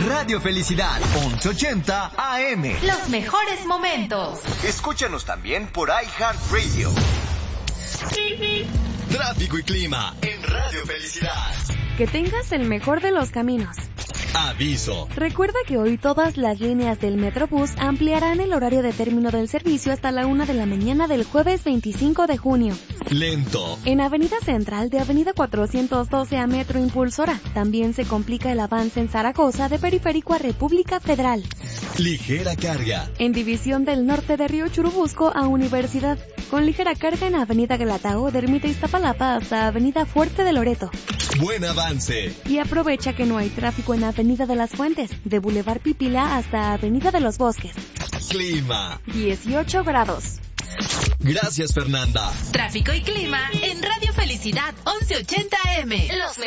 Radio Felicidad, 1180 AM. Los mejores momentos. Escúchanos también por iHeartRadio. Tráfico y clima en Radio Felicidad. Que tengas el mejor de los caminos. Aviso. Recuerda que hoy todas las líneas del Metrobús ampliarán el horario de término del servicio hasta la 1 de la mañana del jueves 25 de junio. Lento. En Avenida Central de Avenida 412 a Metro Impulsora. También se complica el avance en Zaragoza de Periférico a República Federal. Ligera carga. En División del Norte de Río Churubusco a Universidad. Con ligera carga en Avenida Galatao de Ermita Iztapalapa hasta Avenida Fuerte de Loreto. Buen avance. Y aprovecha que no hay tráfico en Avenida de las Fuentes, de Boulevard Pipila hasta Avenida de los Bosques. Clima. 18 grados. Gracias, Fernanda. Tráfico y clima en Radio Felicidad 1180 AM. Los